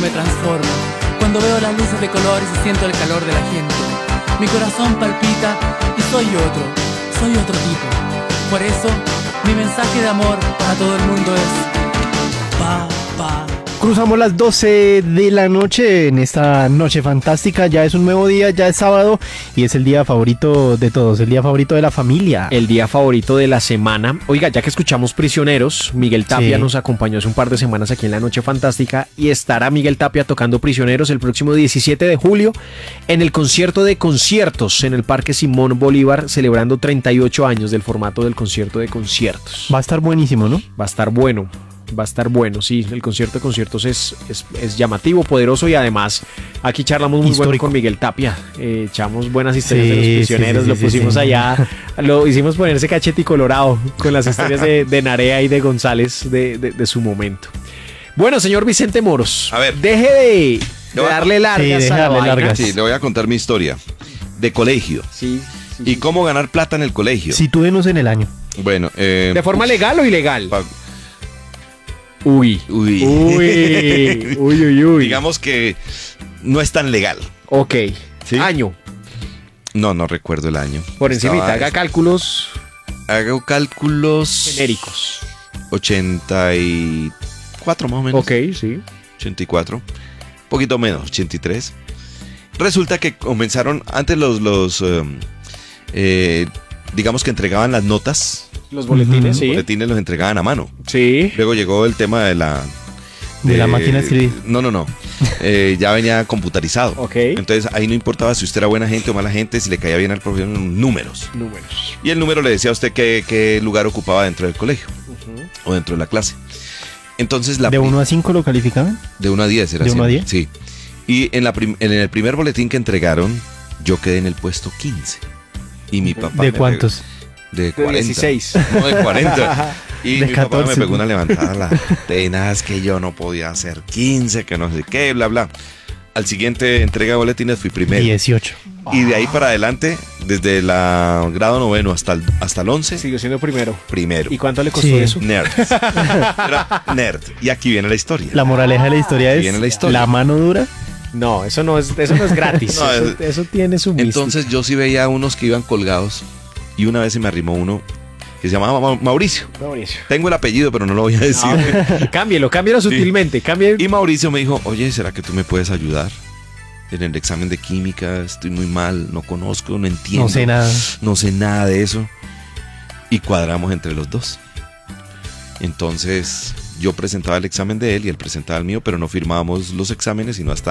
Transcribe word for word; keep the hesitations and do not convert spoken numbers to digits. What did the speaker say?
me transformo. Cuando veo las luces de colores y siento el calor de la gente, mi corazón palpita y soy otro, soy otro tipo. Por eso, mi mensaje de amor para todo el mundo es pa, pa. Cruzamos las doce de la noche en esta noche fantástica. Ya es un nuevo día, ya es sábado y es el día favorito de todos, el día favorito de la familia. El día favorito de la semana. Oiga, ya que escuchamos Prisioneros, Miguel Tapia Sí. nos acompañó hace un par de semanas aquí en la Noche Fantástica y estará Miguel Tapia tocando Prisioneros el próximo diecisiete de julio en el concierto de conciertos en el Parque Simón Bolívar, celebrando treinta y ocho años del formato del concierto de conciertos. Va a estar buenísimo, ¿no? Va a estar bueno. Va a estar bueno, sí, el concierto de conciertos es, es, es llamativo, poderoso y además aquí charlamos muy bueno Histórico. con Miguel Tapia, eh, echamos buenas historias Sí, de los sí, prisioneros, sí, lo sí, pusimos sí. allá, lo hicimos ponerse cachete y colorado con las historias de, de Narea y de González de, de, de su momento. Bueno, señor Vicente Moros, A ver. deje de, de Le voy a- darle largas Sí, deje a la darle vaina. largas. Sí, le voy a contar mi historia de colegio Sí, sí, y sí. cómo ganar plata en el colegio. Sitúenos en el año. Bueno, eh, ¿De forma legal o ilegal? pa- Uy. Uy. Uy, uy, uy, uy. digamos que no es tan legal. Ok. ¿Sí? Año. No, no recuerdo el año. Por encima, Estaba- haga cálculos Hago cálculos. genéricos. ochenta y cuatro más o menos. Ok, sí. ochenta y cuatro. Un poquito menos, ochenta y tres. Resulta que comenzaron antes los, los um, eh, digamos que entregaban las notas. Los boletines, Los sí. boletines los entregaban a mano. Sí. Luego llegó el tema de la... De la máquina de escribir. No, no, no. Eh, ya venía computarizado. Ok. Entonces ahí no importaba si usted era buena gente o mala gente, si le caía bien al profesor, números. Números. Y el número le decía a usted qué, qué lugar ocupaba dentro del colegio o dentro de la clase. Entonces la ¿De pri- uno a cinco lo calificaban? de uno a diez era ¿De uno a siempre. diez? Sí. Y en, la prim- en el primer boletín que entregaron, yo quedé en el puesto quince. Y mi papá... ¿De me cuántos? pegó- De De cuarenta. dieciséis. No, de cuarenta. Y De mi papá me catorce. pegó una levantada la tenaz que yo no podía hacer quince, que no sé qué, bla, bla. Al siguiente entrega de boletines fui primero. dieciocho. Y de ahí para adelante, desde el grado noveno hasta el, hasta el once, Siguió siendo primero. primero. ¿Y cuánto le costó Sí. eso? Nerd. Era nerd. Y aquí viene la historia. La moraleja de la historia es Viene la historia. la mano dura. No, eso no es, eso no es gratis. No, eso, es- eso tiene su mística. Entonces yo sí veía unos que iban colgados y una vez se me arrimó uno que se llamaba Ma- Mauricio. Mauricio. Tengo el apellido, pero no lo voy a decir. Ah, cámbielo, cámbielo sutilmente. Cambie. Y Mauricio me dijo, oye, ¿será que tú me puedes ayudar? En el examen de química estoy muy mal, no conozco, no entiendo. No sé nada. No sé nada de eso. Y cuadramos entre los dos. Entonces yo presentaba el examen de él y él presentaba el mío, pero no firmábamos los exámenes sino hasta